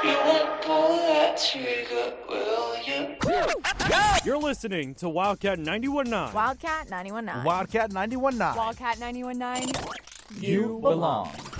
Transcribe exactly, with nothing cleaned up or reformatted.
You won't pull that trigger, will you? You're listening to Wildcat ninety-one point nine. Wildcat ninety-one point nine. Wildcat ninety-one point nine. Wildcat ninety-one point nine. You belong.